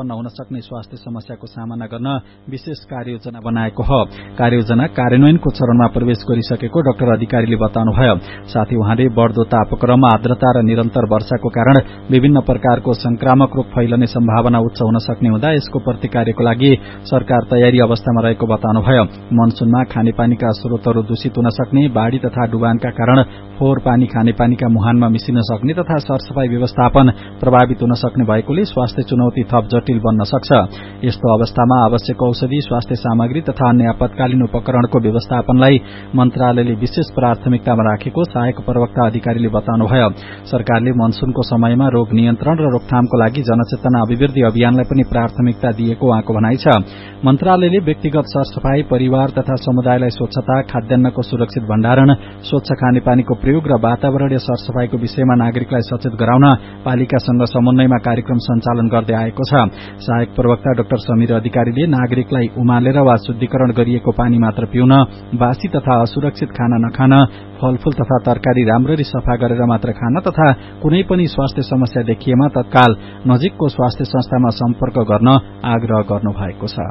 उत्पन्न हुन सक्ने स्वास्थ्य समस्याको सामना गर्न विशेष कार्ययोजना बनाएको हो। कार्ययोजना कार्यान्वयनको चरणमा प्रवेश गरिसकेको डाक्टर अधिकारीले बताउनुभयो। साथै उहाँले बढ्दो तापक्रम, आर्द्रता र निरन्तर वर्षाको कारण विभिन्न प्रकारको संक्रामक रोग फैलने सम्भावना उच्च हुन सक्ने हुँदा यसको प्रतिकार्यको लागि सरकार तयारी अवस्थामा रहेको बताउनुभयो। मनसुनमा खानेपानीका स्रोतहरू दूषित हुन सक्ने, बाढ़ी तथा डुबानका कारण फोहोर पानी खानेपानीका मुहानमा मिसिन सक्ने तथा सरसफाई व्यवस्थापन प्रभावित हुन सक्ने भएकोले स्वास्थ्य चुनौती थप जटिल बन्न सक्छ। यस्तो अवस्थामा आवश्यक औषधि, स्वास्थ्य सामग्री तथा अन्य आपतकालीन उपकरणको व्यवस्थापनलाई मन्त्रालयले विशेष प्राथमिकतामा राखेको सहायक प्रवक्ता अधिकारीले बताउनुभयो। सरकारले मनसुनको समयमा रोग नियन्त्रण र रोकथामको लागि जनचेतना अभिवृद्धि अभियानलाई पनि प्राथमिकता दिएको उहाँको भनाइ छ। मन्त्रालयले व्यक्तिगत सरसफाई, परिवार तथा समुदायलाई स्वच्छता, खाद्यान्नको सुरक्षित भण्डारण, स्वच्छ खानेपानीको प्रयोग र वातावरणीय सरसफाईको विषयमा नागरिकलाई सचेत गराउन पालिकासँग समन्वयमा कार्यक्रम सञ्चालन गर्दै आएको छ। सहायक प्रवक्ता डाक्टर समीर अधिकारीले नागरिकलाई उमालेर वा शुद्धिकरण गरिएको पानी मात्र पिउन, बासी तथा असुरक्षित खाना नखान, फलफूल तथा तरकारी राम्ररी सफा गरेर मात्र खान तथा कुनै पनि स्वास्थ्य समस्या देखिएमा तत्काल नजिकको स्वास्थ्य संस्थामा सम्पर्क गर्न आग्रह गर्नुभएको छ।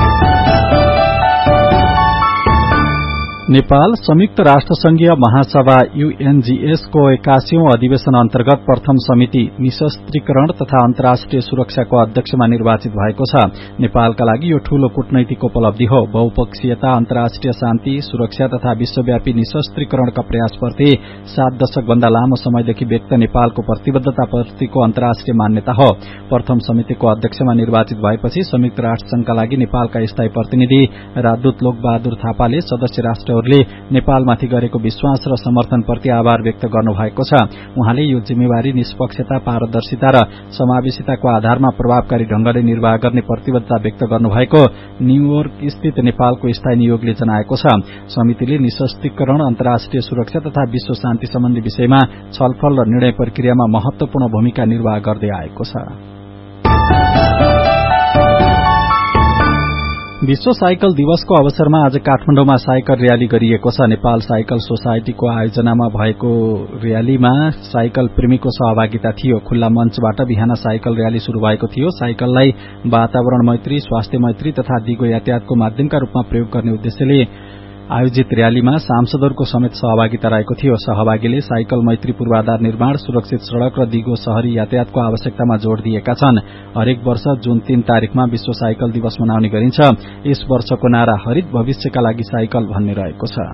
नेपाल संयुक्त राष्ट्रसंघीय महासभा UNGS को 81औं अधिवेशन अन्तर्गत प्रथम समिति निशस्त्रीकरण तथा अन्तर्राष्ट्रिय सुरक्षाको अध्यक्षमा निर्वाचित भएको छ। नेपालका लागि यो ठूलो कूटनैतिक उपलब्धि हो। बहुपक्षीयता, अन्तर्राष्ट्रिय शान्ति, सुरक्षा तथा विश्वव्यापी निशस्त्रीकरणका प्रयासप्रति 7 दशक भन्दा लामो समयदेखि व्यक्त नेपालको प्रतिबद्धताप्रतिको अन्तर्राष्ट्रिय मान्यता हो। प्रथम समितिको अध्यक्षमा निर्वाचित भएपछि संयुक्त राष्ट्रसंघका लागि नेपालका स्थायी प्रतिनिधि राजदूत लोकबहादुर थापाले सदस्य राष्ट्रहरूले नेपालमाथि गरेको विश्वास र समर्थनप्रति आभार व्यक्त गर्नुभएको छ। उहाँले यो जिम्मेवारी निष्पक्षता, पारदर्शिता र समावेशिताको आधारमा प्रभावकारी ढंगले निर्वाह गर्ने प्रतिबद्धता व्यक्त गर्नुभएको न्यूयोर्क स्थित नेपालको स्थायी नियोगले जनाएको छ। समितिले निशस्त्रीकरण, अन्तर्राष्ट्रिय सुरक्षा तथा विश्व शान्ति सम्बन्धी विषयमा छलफल र निर्णय प्रक्रियामा महत्वपूर्ण भूमिका निर्वाह गर्दै आएको छ। विश्व साइकल दिवसको अवसरमा आज काठमाडौँमा साइकल र्याली गरिएको छ। नेपाल साइकल सोसाइटीको आयोजनामा भएको र्यालीमा साइकल प्रेमीको सहभागिता थियो। खुल्ला मञ्चबाट बिहान साइकल र्याली शुरू भएको थियो। साइकललाई वातावरण मैत्री, स्वास्थ्य मैत्री तथा दिगो यातायातको माध्यमका रूपमा प्रयोग गर्ने उद्देश्यले आयोजित र्यालीमा सांसदहरूको समेत सहभागिता रहेको थियो। सहभागीले साइकल मैत्री पूर्वाधार निर्माण, सुरक्षित सड़क र दिगो शहरी यातायातको आवश्यकतामा जोड़ दिएका छन्। हरेक वर्ष जुन 3 तारिखमा विश्व साइकल दिवस मनाउने गरिन्छ। यस वर्षको नारा हरित भविष्यका लागि साइकल भन्ने रहेको छ।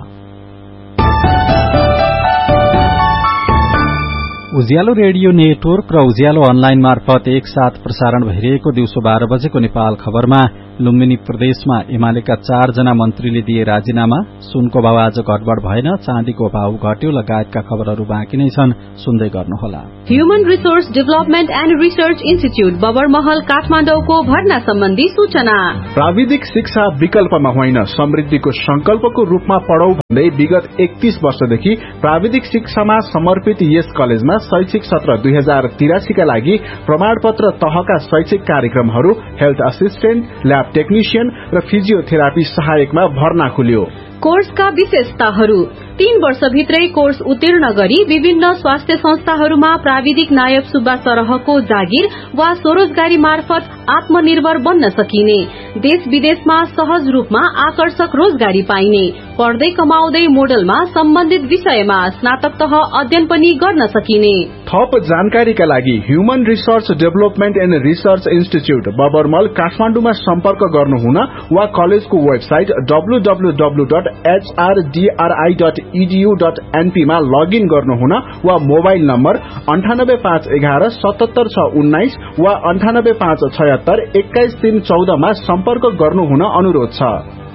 उज्यालो रेडियो नेटवर्क र उज्यालो अनलाइन मार्फत एकसाथ प्रसारण भइरहेको दिउँसो 12 बजेको नेपाल खबरमा लुम्बिनी प्रदेशमा एमालेका 4 जना मन्त्रीले दिए राजीनामा, सुनको भाव आज घटबढ भएन, चाँदीको भाव घट्यो लगायतका खबरहरू बाँकी नै छन्। सुन्दै गर्नुहोला। Human resource development and research institute Babarmahal काठमाडौँको भर्ना सम्बन्धी सूचना। प्राविधिक शिक्षा विकल्पमा होइन, समृद्धिको संकल्पको रूपमा पढौं भन्दै विगत 31 वर्षदेखि प्राविधिक शिक्षामा समर्पित यस कलेजमा शैक्षिक सत्र 2083 का लागि प्रमाणपत्र तहका शैक्षिक कार्यक्रमहरू, हेल्थ असिस्टेन्ट, ल्याब टेक्निशियन र फिजियोथेरापी सहायकमा भर्ना खुल्यो। कोर्सका विशेषताहरू: 3 वर्षभित्रै कोर्स उत्तीर्ण गरी विभिन्न स्वास्थ्य संस्थाहरूमा प्राविधिक नायब सुब्बा सरहको जागिर वा स्वरोजगारी मार्फत आत्मनिर्भर बन्न सकिने, देश विदेशमा सहज रूपमा आकर्षक रोजगारी पाइने, पढ्दै कमाउँदै मोडलमा सम्बन्धित विषयमा स्नातक तह अध्ययन पनि गर्न सकिने। थप जानकारीका लागि human resource development and research institute बबरमल काठमाडौँमा सम्पर्क गर्नुहुन वा कलेजको वेबसाइट www.hrdri.edu.np मा लगइन गर्नुहुन वा मोबाइल नम्बर 98511 77619 वा 98576 21314 मा सम्पर्क गर्नुहुन अनुरोध छ।